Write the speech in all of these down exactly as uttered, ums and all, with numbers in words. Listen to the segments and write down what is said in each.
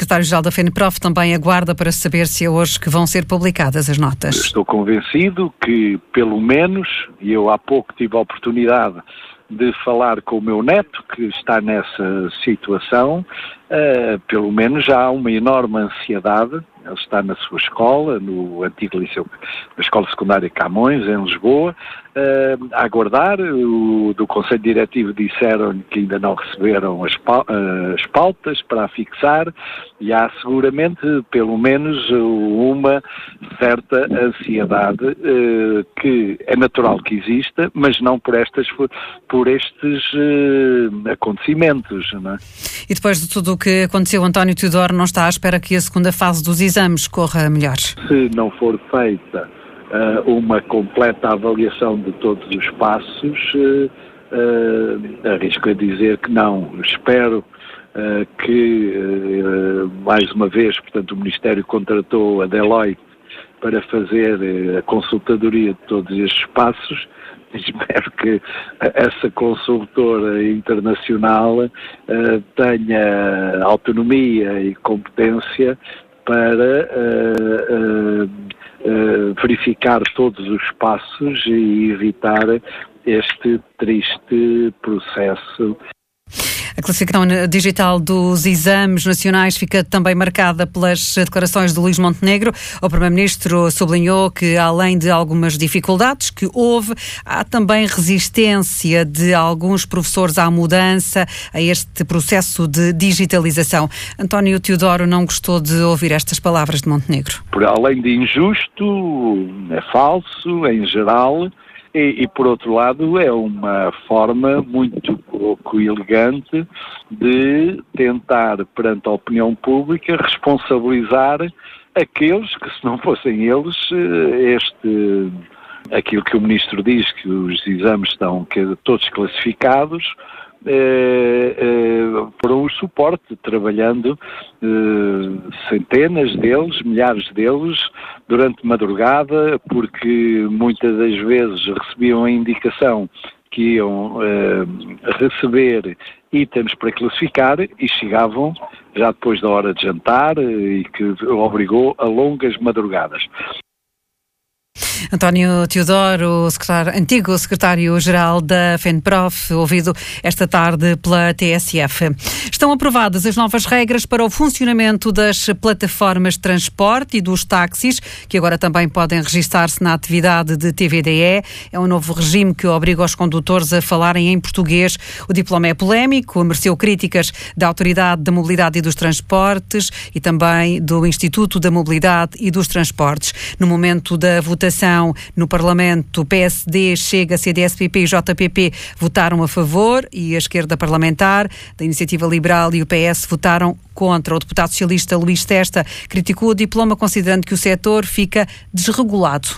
secretário-geral da FENPROF também aguarda para saber se é hoje que vão ser publicadas as notas. Estou convencido que, pelo menos, e eu há pouco tive a oportunidade de falar com o meu neto, que está nessa situação, uh, pelo menos já há uma enorme ansiedade. Ele está na sua escola, no antigo liceu, na Escola Secundária Camões, em Lisboa, uh, a aguardar. O, do Conselho Diretivo disseram que ainda não receberam as, pau, uh, as pautas para a fixar, e há seguramente, pelo menos, uma certa ansiedade uh, que é natural que exista, mas não por, estas, por estes uh, acontecimentos, não é? E depois de tudo o que aconteceu, António Teodoro não está à espera que a segunda fase dos exames corra melhor? Se não for feita uh, uma completa avaliação de todos os passos, uh, uh, arrisco a dizer que não. Espero uh, que, uh, mais uma vez, portanto, o Ministério contratou a Deloitte para fazer uh, a consultadoria de todos estes passos. Espero que essa consultora internacional uh, tenha autonomia e competência para uh, uh, uh, verificar todos os passos e evitar este triste processo. A classificação digital dos exames nacionais fica também marcada pelas declarações de Luís Montenegro. O Primeiro-Ministro sublinhou que, além de algumas dificuldades que houve, há também resistência de alguns professores à mudança, a este processo de digitalização. António Teodoro não gostou de ouvir estas palavras de Montenegro. Por além de injusto, é falso, em geral. E, e, por outro lado, é uma forma muito pouco elegante de tentar, perante a opinião pública, responsabilizar aqueles que, se não fossem eles, este, aquilo que o Ministro diz, que os exames estão todos classificados, Eh, eh, foram o suporte, trabalhando eh, centenas deles, milhares deles, durante madrugada, porque muitas das vezes recebiam a indicação que iam eh, receber itens para classificar e chegavam já depois da hora de jantar, eh, e que obrigou a longas madrugadas. António Teodoro, secretário, antigo secretário-geral da FENPROF, ouvido esta tarde pela T S F. Estão aprovadas as novas regras para o funcionamento das plataformas de transporte e dos táxis, que agora também podem registar-se na atividade de T V D E. É um novo regime que obriga os condutores a falarem em português. O diploma é polémico, mereceu críticas da Autoridade da Mobilidade e dos Transportes e também do Instituto da Mobilidade e dos Transportes. No momento da votação no Parlamento, P S D, Chega, C D S P P e J P P votaram a favor e a esquerda parlamentar da Iniciativa Liberal e o P S votaram contra. O deputado socialista Luís Testa criticou o diploma, considerando que o setor fica desregulado.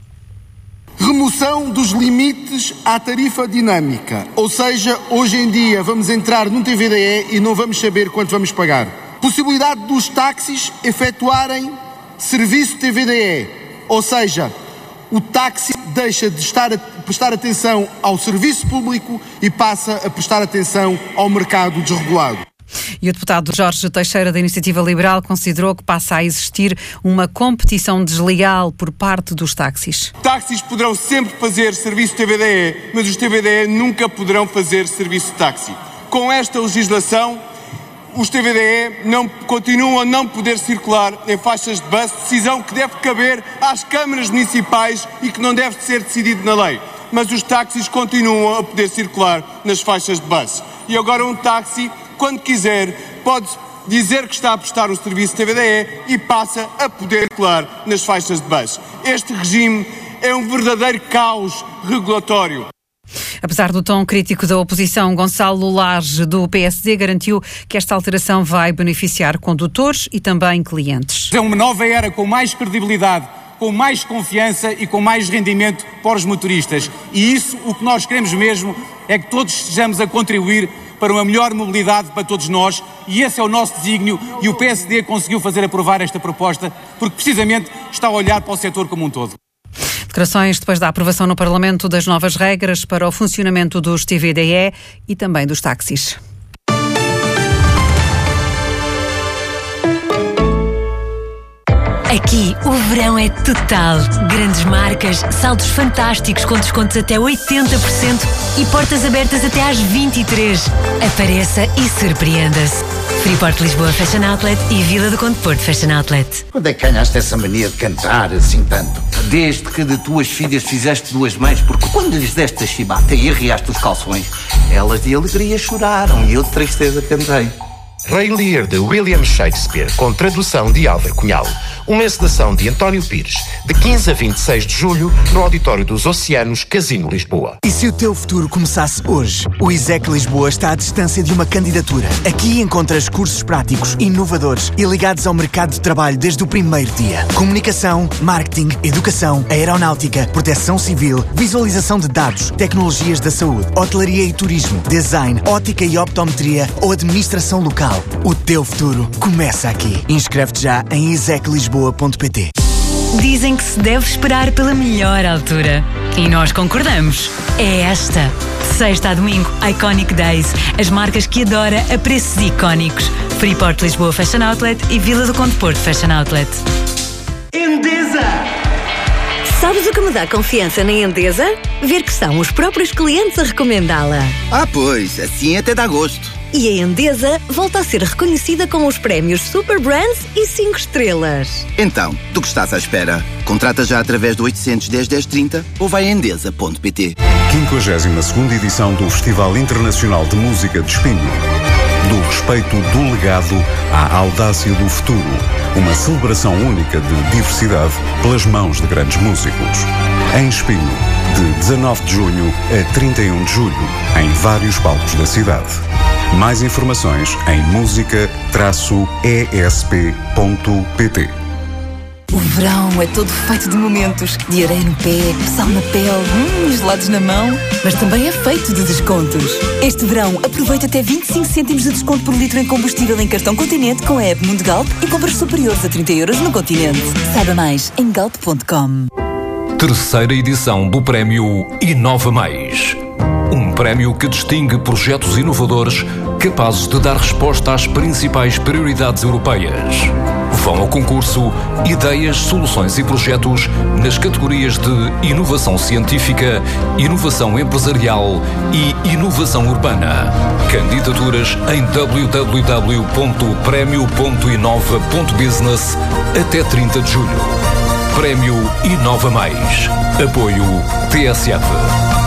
Remoção dos limites à tarifa dinâmica, ou seja, hoje em dia vamos entrar num T V D E e não vamos saber quanto vamos pagar. Possibilidade dos táxis efetuarem serviço T V D E, ou seja, o táxi deixa de estar a prestar atenção ao serviço público e passa a prestar atenção ao mercado desregulado. E o deputado Jorge Teixeira, da Iniciativa Liberal, considerou que passa a existir uma competição desleal por parte dos táxis. Táxis poderão sempre fazer serviço T V D E, mas os T V D E nunca poderão fazer serviço de táxi. Com esta legislação, os T V D E não, continuam a não poder circular em faixas de bus, decisão que deve caber às câmaras municipais e que não deve ser decidido na lei. Mas os táxis continuam a poder circular nas faixas de bus. E agora um táxi, quando quiser, pode dizer que está a prestar o serviço T V D E e passa a poder circular nas faixas de bus. Este regime é um verdadeiro caos regulatório. Apesar do tom crítico da oposição, Gonçalo Laje, do P S D, garantiu que esta alteração vai beneficiar condutores e também clientes. É uma nova era com mais credibilidade, com mais confiança e com mais rendimento para os motoristas. E isso, o que nós queremos mesmo, é que todos estejamos a contribuir para uma melhor mobilidade para todos nós, e esse é o nosso desígnio, e o P S D conseguiu fazer aprovar esta proposta porque precisamente está a olhar para o setor como um todo. Declarações depois da aprovação no Parlamento das novas regras para o funcionamento dos T V D E e também dos táxis. Aqui, o verão é total. Grandes marcas, saldos fantásticos com descontos até oitenta por cento e portas abertas até às vinte e três. Apareça e surpreenda-se. Freeport Lisboa Fashion Outlet e Vila do Conde Porto Fashion Outlet. Quando é que ganhaste essa mania de cantar assim tanto? Desde que de tuas filhas fizeste duas mães, porque quando lhes deste a chibata e arriaste os calções, elas de alegria choraram e eu de tristeza cantei. Rei Lear de William Shakespeare, com tradução de Álvaro Cunhal. Uma encenação de António Pires, de quinze a vinte e seis de julho, no Auditório dos Oceanos, Casino Lisboa. E se o teu futuro começasse hoje? O I S E C Lisboa está à distância de uma candidatura. Aqui encontras cursos práticos, inovadores e ligados ao mercado de trabalho desde o primeiro dia. Comunicação, marketing, educação, aeronáutica, proteção civil, visualização de dados, tecnologias da saúde, hotelaria e turismo, design, ótica e optometria ou administração local. O teu futuro começa aqui. Inscreve-te já em isec lisboa ponto pt. Dizem que se deve esperar pela melhor altura. E nós concordamos. É esta. De sexta a domingo, Iconic Days. As marcas que adora a preços icónicos. Freeport Lisboa Fashion Outlet e Vila do Conde Porto Fashion Outlet. Endesa! Sabes o que me dá confiança na Endesa? Ver que são os próprios clientes a recomendá-la. Ah, pois, assim até dá gosto. E a Endesa volta a ser reconhecida com os prémios Super Brands e cinco estrelas. Então, do que estás à espera? Contrata já através do oitocentos, dez, dez, trinta ou vai a endesa ponto pt. quinquagésima segunda edição do Festival Internacional de Música de Espinho. Do respeito do legado à audácia do futuro. Uma celebração única de diversidade pelas mãos de grandes músicos. Em Espinho, de dezanove de junho a trinta e um de julho, em vários palcos da cidade. Mais informações em música traço e s p ponto p t. O verão é todo feito de momentos, de areia no pé, sal na pele, hum, gelados na mão, mas também é feito de descontos. Este verão, aproveita até vinte e cinco cêntimos de desconto por litro em combustível em cartão Continente com a app Mundo Galp e compras superiores a trinta euros no Continente. Saiba mais em galp ponto com. Terceira edição do Prémio Inova Mais. Um prémio que distingue projetos inovadores capazes de dar resposta às principais prioridades europeias. Vão ao concurso ideias, soluções e projetos nas categorias de inovação científica, inovação empresarial e inovação urbana. Candidaturas em w w w ponto prémio ponto inova ponto business até trinta de julho. Prémio Inova Mais. Apoio T S F.